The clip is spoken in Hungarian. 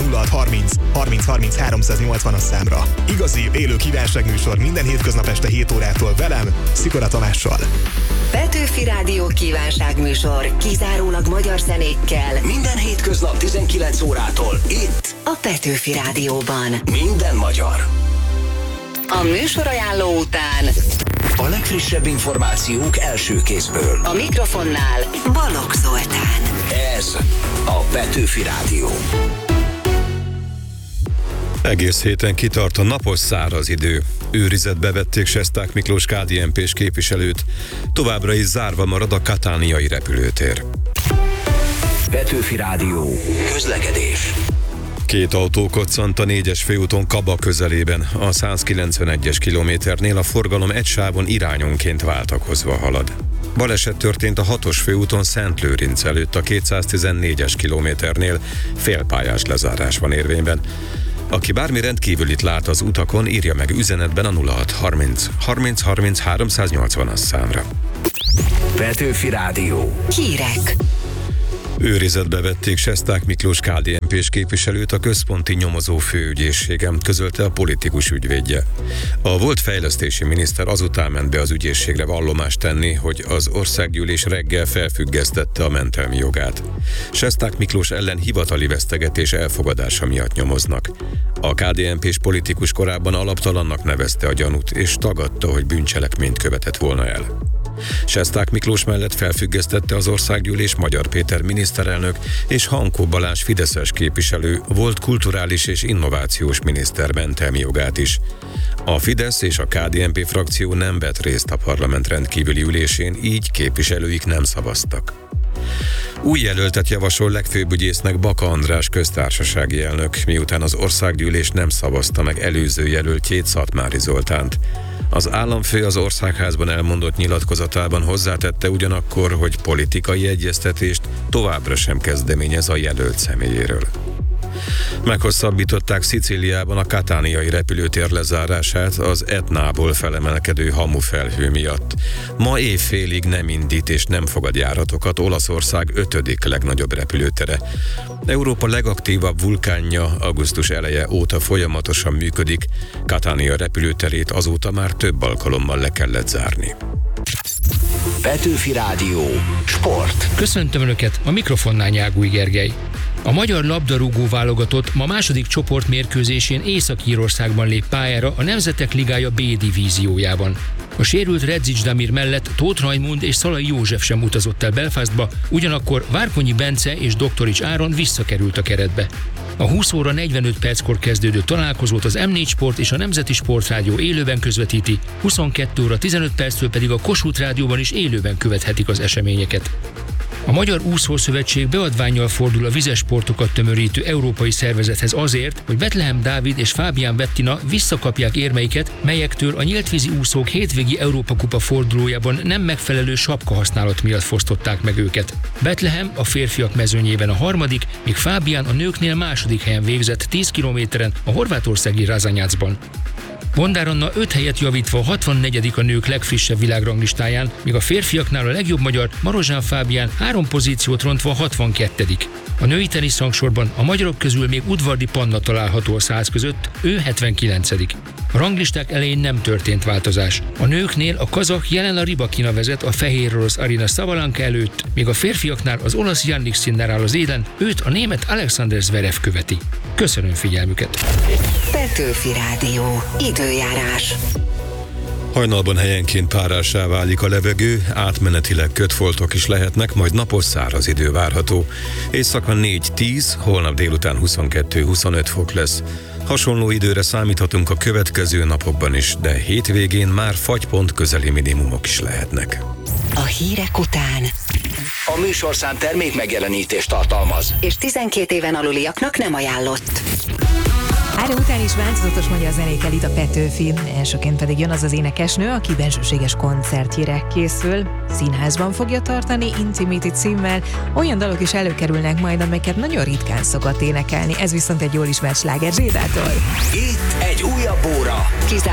0630 30 30 380-as számra. Igazi, élő kívánságműsor minden hétköznap este 7 órától velem, Szikora Tamással. Petőfi Rádió kívánságműsor kizárólag magyar zenékkel. Minden hétköznap 19 órától itt A Petőfi Rádióban. minden magyar. A műsorajánló után A legfrissebb információk első kézből. a mikrofonnál Balogh Zoltán. Ez a Petőfi Rádió. Egész héten kitart a napos száraz idő. Őrizetbe vették Sesták Miklós KDNP-s képviselőt. Továbbra is zárva marad a katániai repülőtér. Petőfi Rádió. Közlekedés. 2 autó koccant a 4-es főúton Kaba közelében. A 191-es kilométernél a forgalom egy sávon irányonként váltakozva halad. Baleset történt a 6-os főúton Szentlőrinc előtt a 214-es kilométernél, félpályás lezárás van érvényben. Aki bármi rendkívülit lát az utakon, írja meg üzenetben a 0630 30 30 380-as számra. Petőfi Rádió. Hírek. Őrizetbe vették Sesták Miklós KDNP-s képviselőt a központi nyomozó főügyészségem, közölte a politikus ügyvédje. A volt fejlesztési miniszter azután ment be az ügyészségre vallomást tenni, hogy az országgyűlés reggel felfüggesztette a mentelmi jogát. Sesták Miklós ellen hivatali vesztegetés elfogadása miatt nyomoznak. A KDNP-s politikus korábban alaptalannak nevezte a gyanút, és tagadta, hogy bűncselekményt követett volna el. Sesták Miklós mellett felfüggesztette az országgyűlés Magyar Péter miniszterelnök és Hankó Balázs fideszes képviselő, volt kulturális és innovációs miniszter mentelmi jogát is. A Fidesz és a KDNP frakció nem vett részt a parlament rendkívüli ülésén, így képviselőik nem szavaztak. Új jelöltet javasol legfőbb ügyésznek Baka András köztársasági elnök, miután az országgyűlés nem szavazta meg előző jelöltjét, Szatmári Zoltánt. Az államfő az országházban elmondott nyilatkozatában hozzátette ugyanakkor, hogy politikai egyeztetést továbbra sem kezdeményez a jelölt személyéről. Meghosszabbították Szicíliában a katániai repülőtér lezárását az Etnából felemelkedő hamufelhő miatt. Ma évfélig nem indít és nem fogad járatokat Olaszország 5. legnagyobb repülőtere. Európa legaktívabb vulkánja augusztus eleje óta folyamatosan működik, Katánia repülőterét azóta már több alkalommal le kellett zárni. Petőfi Rádió. Sport. Köszöntöm Önöket, a mikrofonnál Nyágúj Gergely. A magyar labdarúgó válogatott ma második csoportmérkőzésén Észak-Írországban lép pályára a Nemzetek Ligája B divíziójában. A sérült Redzics Damir mellett Tóth Rajmund és Szalai József sem utazott el Belfastba, ugyanakkor Várkonyi Bence és Doktorics Áron visszakerült a keretbe. A 20 óra 45 perckor kezdődő találkozót az M4 Sport és a Nemzeti Sportrádió élőben közvetíti, 22 óra 15 perctől pedig a Kossuth Rádióban is élőben követhetik az eseményeket. A Magyar Úszószövetség beadvánnyal fordul a vizes sportokat tömörítő európai szervezethez azért, hogy Betlehem Dávid és Fábián Bettina visszakapják érmeiket, melyektől a nyíltvízi úszók hétvégi Európa-kupa fordulójában nem megfelelő sapkahasználat miatt fosztották meg őket. Betlehem a férfiak mezőnyében a 3., míg Fábián a nőknél 2. helyen végzett 10 kilométeren a horvátországi Razanyacban. Bondár Anna 5 helyet javítva a 64. a nők legfrissebb világranglistáján, míg a férfiaknál a legjobb magyar Marozsán Fábián 3 pozíciót rontva a 62. A női teniszrangsorban a magyarok közül még Udvardi Panna található a 100 között, ő 79. A ranglisták elején nem történt változás. A nőknél a kazah Jelena Rybakina vezet a fehér orosz Arina Sabalenka előtt, míg a férfiaknál az olasz Jannik Sinner áll az élen, őt a német Alexander Zverev követi. Köszönöm figyelmüket! Petőfi Rádió. Időjárás. Hajnalban helyenként párássá válik a levegő, átmenetileg kötfoltok is lehetnek, majd napos száraz idő várható. Éjszaka 4-10, holnap délután 22-25 fok lesz. Hasonló időre számíthatunk a következő napokban is, de hétvégén már fagypont közeli minimumok is lehetnek. A hírek után. A műsorszám termék megjelenítést tartalmaz. És 12 éven aluliaknak nem ajánlott. 3 után is változatos magyar zenékkel itt a Petőfi. Elsőként pedig jön az az énekesnő, aki bensőséges koncertjére készül. Színházban fogja tartani, Intimity címmel. Olyan dalok is előkerülnek majd, amelyeket nagyon ritkán szokott énekelni. Ez viszont egy jól ismert sláger Zsédától. Itt egy újabb óra.